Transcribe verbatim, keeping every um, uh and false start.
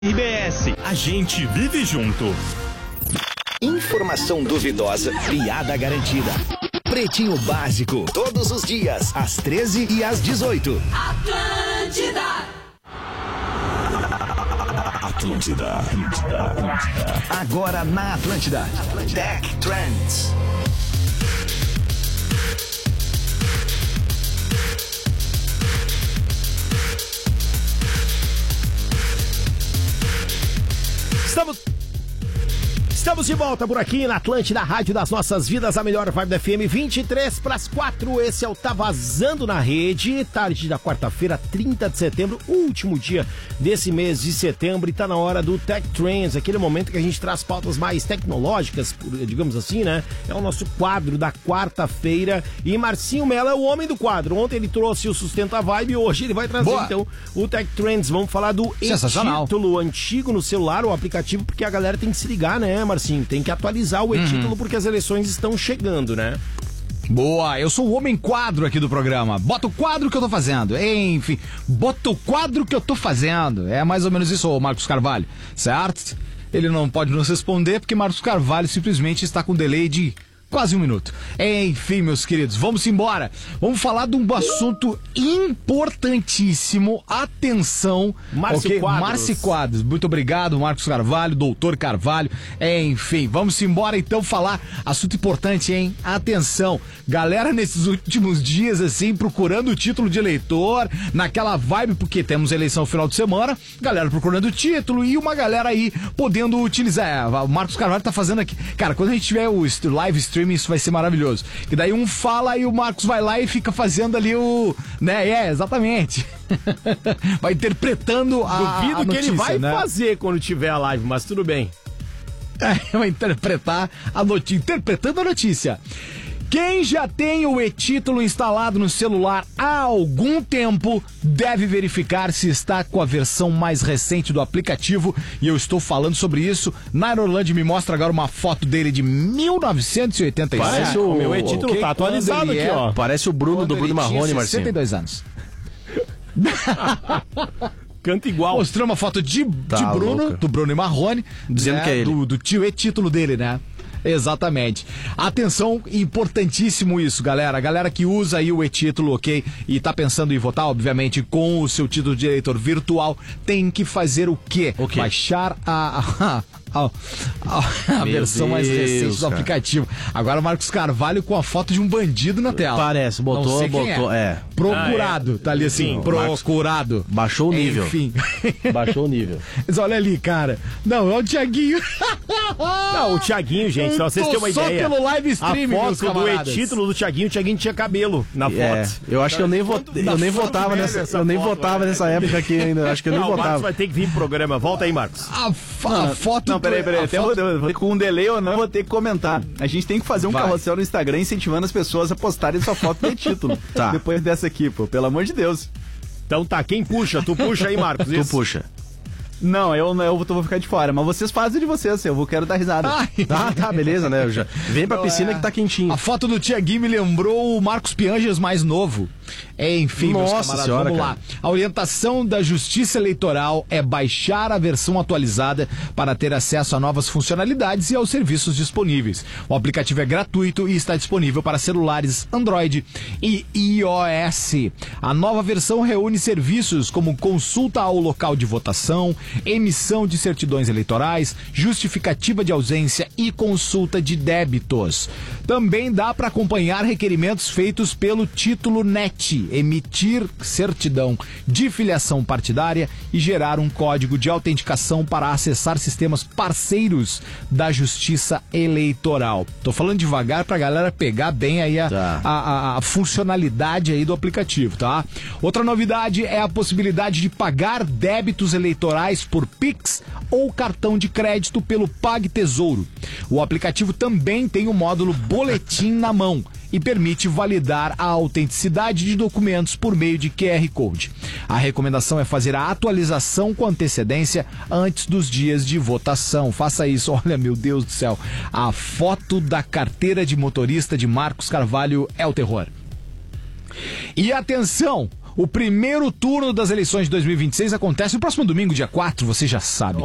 R B S, a gente vive junto. Informação duvidosa, piada garantida. Pretinho Básico, todos os dias, às treze e às dezoito. Atlântida. Atlântida. Atlântida. Agora na Atlântida. Tech Trends. Estamos... Estamos de volta por aqui na Atlântida, Rádio das Nossas Vidas, a melhor vibe da F M, vinte e três para as quatro. Esse é o Tá Vazando na Rede, tarde da quarta-feira, trinta de setembro, último dia desse mês de setembro, e tá na hora do Tech Trends, aquele momento que a gente traz pautas mais tecnológicas, digamos assim, né? É o nosso quadro da quarta-feira, e Marcinho Mello é o homem do quadro. Ontem ele trouxe o Sustenta a Vibe, hoje ele vai trazer, Boa. então, o Tech Trends. Vamos falar do e-título antigo no celular, o aplicativo, porque a galera tem que se ligar, né, Marcinho? Tem que atualizar o e-título, uhum. porque as eleições estão chegando, né? Boa, eu sou o homem quadro aqui do programa. Bota o quadro que eu tô fazendo. Enfim, bota o quadro que eu tô fazendo. É mais ou menos isso, ô Marcos Carvalho, certo? Ele não pode nos responder porque Marcos Carvalho simplesmente está com delay de quase um minuto. Enfim, meus queridos, vamos embora. Vamos falar de um assunto importantíssimo. Atenção. Márcio okay? Quadros. Márcio Quadros. Muito obrigado, Marcos Carvalho, doutor Carvalho. Enfim, vamos embora então falar. Assunto importante, hein? Atenção. Galera, nesses últimos dias, assim, procurando o título de eleitor, naquela vibe, porque temos eleição no final de semana, galera procurando o título e uma galera aí podendo utilizar. É, o Marcos Carvalho tá fazendo aqui. Cara, quando a gente tiver o live stream, isso vai ser maravilhoso. E daí um fala e o Marcos vai lá e fica fazendo ali o... Né, é, exatamente. Vai interpretando a Duvido a notícia, que ele vai né? fazer quando tiver a live, mas tudo bem. É, vai interpretar a notícia, interpretando a notícia. Quem já tem o e-título instalado no celular há algum tempo deve verificar se está com a versão mais recente do aplicativo, e eu estou falando sobre isso. Nairo Orlando me mostra agora uma foto dele de mil novecentos e oitenta e sete. Parece o meu e-título, okay, tá atualizado aqui, é, ó. Parece o Bruno do Bruno Marrone, Marcinho. sessenta e dois anos. Canta igual. Mostrou uma foto de, tá de Bruno, louca. do Bruno e Marrone, dizendo né, que é ele. Do, do tio e-título dele, né? Exatamente. Atenção, importantíssimo isso, galera. A galera que usa aí o e-título, ok? E tá pensando em votar, obviamente, com o seu título de eleitor virtual, tem que fazer o quê? O quê? Baixar a... a A, a, a versão Deus, mais recente do cara. aplicativo. Agora o Marcos Carvalho com a foto de um bandido na tela. Parece, botou, Não sei quem botou, é. é. Procurado, ah, é. tá ali assim, Sim, procurado. Baixou o nível. Enfim. Baixou o nível. Mas olha ali, cara. Não, é o Thiaguinho. Não, o Thiaguinho, gente, só vocês terem uma só ideia. Só pelo live stream, a meus foto do camaradas. e-título do Thiaguinho, o Thiaguinho tinha cabelo na foto. É, eu acho que eu nem, votei, eu nem votava nessa, eu nem foto, votava né? nessa época aqui ainda. Acho que eu nem não, votava. O Marcos vai ter que vir pro programa. Volta aí, Marcos. A, fo- a foto... Não, peraí, peraí. a Até foto... vou, vou, com um delay ou não, eu vou ter que comentar. A gente tem que fazer um Vai. carrossel no Instagram incentivando as pessoas a postarem sua foto de título. Tá. Depois dessa aqui, pô. Pelo amor de Deus. Então tá, quem puxa? Tu puxa aí, Marcos. Tu isso. puxa. Não, eu, eu vou, vou ficar de fora. Mas vocês fazem de vocês, eu vou, quero dar risada. Ai. Tá, tá, beleza, né? Eu já... Vem pra Não, piscina é. que tá quentinho. A foto do Thiaguinho me lembrou o Marcos Pianges mais novo. Enfim, Nossa meus camaradas, senhora, vamos cara. lá. A orientação da Justiça Eleitoral é baixar a versão atualizada para ter acesso a novas funcionalidades e aos serviços disponíveis. O aplicativo é gratuito e está disponível para celulares Android e iOS. A nova versão reúne serviços como consulta ao local de votação, emissão de certidões eleitorais, justificativa de ausência e consulta de débitos. Também dá para acompanhar requerimentos feitos pelo título N E T, emitir certidão de filiação partidária e gerar um código de autenticação para acessar sistemas parceiros da Justiça Eleitoral. Tô falando devagar pra galera pegar bem aí a, Tá. a, a, a funcionalidade aí do aplicativo, tá? Outra novidade é a possibilidade de pagar débitos eleitorais por Pix ou cartão de crédito pelo PagTesouro. O aplicativo também tem o módulo Boletim na Mão e permite validar a autenticidade de documentos por meio de Q R Code. A recomendação é fazer a atualização com antecedência antes dos dias de votação. Faça isso. Olha, meu Deus do céu, a foto da carteira de motorista de Marcos Carvalho é o terror. E atenção, O primeiro turno das eleições de dois mil e vinte e seis acontece no próximo domingo, dia quatro, você já sabe.